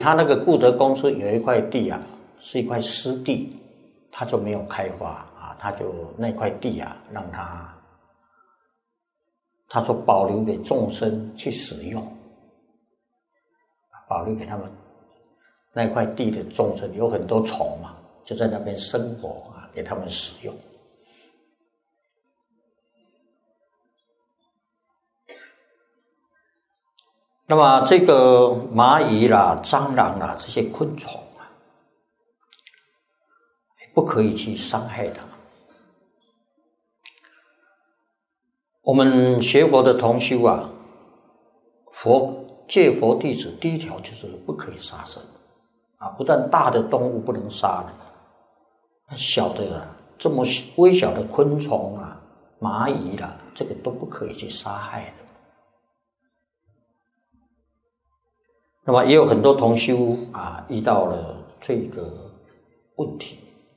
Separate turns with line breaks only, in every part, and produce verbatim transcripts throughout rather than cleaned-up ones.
他那个固德公司有一块地啊，是一块湿地，他就没有开发啊，他就那块地啊，让他他说保留给众生去使用，保留给他们那块地的众生，有很多虫嘛，就在那边生活啊，给他们使用。那么这个蚂蚁啦、蟑螂啦这些昆虫啊，不可以去伤害它。我们学佛的同修啊，佛戒佛弟子第一条就是不可以杀生啊，不但大的动物不能杀了，小的啊，这么微小的昆虫啊、蚂蚁啦，这个都不可以去杀害的。那么也有很多同修啊遇到了这个问题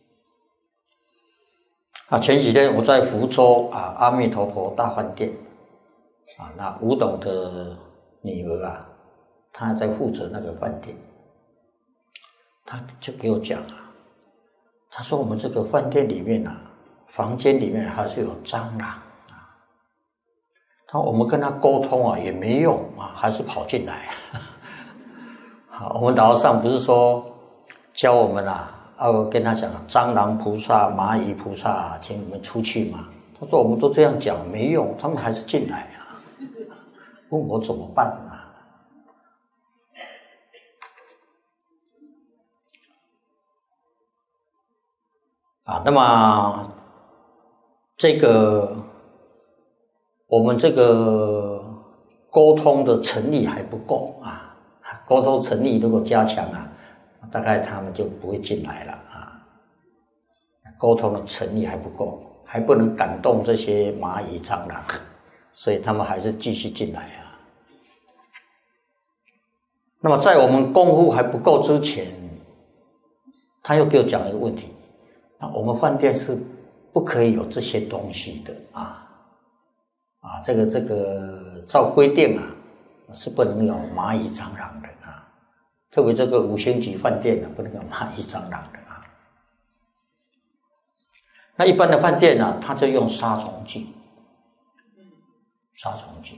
啊。前几天我在福州啊阿弥陀佛大饭店啊，那吴董的女儿啊，她在负责那个饭店，她就给我讲啊，她说我们这个饭店里面啊，房间里面还是有蟑螂啊，她说我们跟她沟通啊也没用啊，还是跑进来。好，我们老和尚不是说教我们啊，要跟他讲蟑螂菩萨、蚂蚁菩萨，请你们出去嘛。他说我们都这样讲没用，他们还是进来啊，问我怎么办啊？啊，那么这个我们这个沟通的诚意还不够啊。沟通诚意如果加强啊，大概他们就不会进来了啊。沟通的诚意还不够，还不能感动这些蚂蚁、蟑螂，所以他们还是继续进来啊。那么在我们功夫还不够之前，他又给我讲一个问题：那我们饭店是不可以有这些东西的啊啊，这个这个照规定啊，是不能有蚂蚁、蟑螂的啊，特别这个五星级饭店啊，不能有蚂蚁、蟑螂的啊。那一般的饭店呢，它就用杀虫剂，杀虫剂。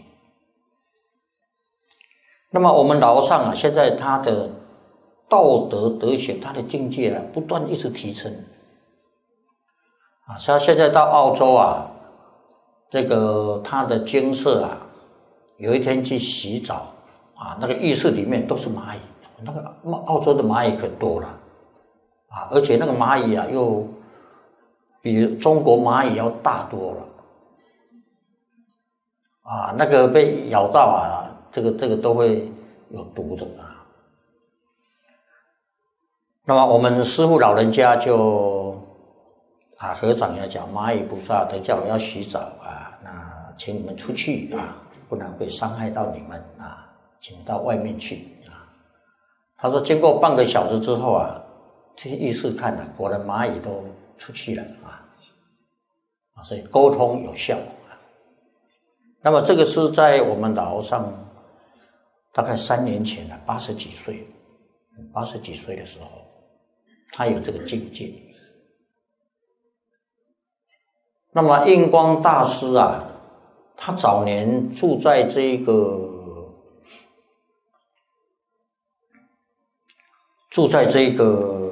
那么我们老和尚啊，现在他的道德德行，他的境界啊，不断一直提升啊。像现在到澳洲啊，这个他的精舍啊。有一天去洗澡啊，那个浴室里面都是蚂蚁，那个澳洲的蚂蚁可多了啊，而且那个蚂蚁啊又比中国蚂蚁要大多了啊，那个被咬到啊，这个这个都会有毒的啊。那么我们师父老人家就啊和尚要讲，蚂蚁菩萨等一下我要洗澡啊，那请你们出去啊。不然会伤害到你们啊，请到外面去啊。他说经过半个小时之后啊，这些浴室看了，果然蚂蚁都出去了啊，啊，所以沟通有效啊。那么这个是在我们老和尚大概三年前了，八十几岁，八十几岁的时候，他有这个境界。那么印光大师啊。他早年住在这个住在这个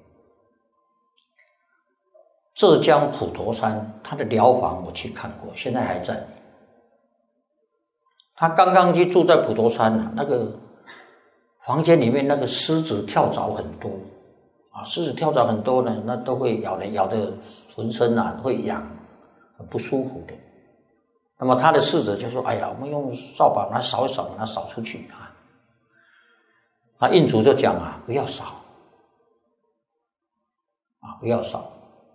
浙江普陀山，他的寮房我去看过，现在还在。他刚刚去住在普陀山啊，那个房间里面那个狮子跳蚤很多啊，狮子跳蚤很多呢，那都会咬人，咬的浑身啊会痒，很不舒服的。那么他的侍者就说：“哎呀，我们用扫把把它扫一扫，把它扫出去啊。”那印主就讲啊，不要扫啊，不要扫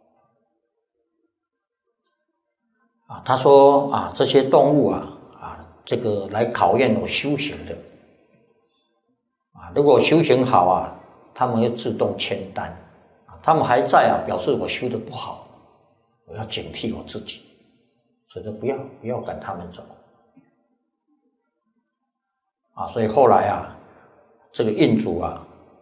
啊。他说啊，这些动物啊啊，这个来考验我修行的啊。如果修行好啊，他们会自动签单啊。他们还在啊，表示我修得不好，我要警惕我自己。所以说不要不要赶他们走啊！所以后来啊， 这个印主啊，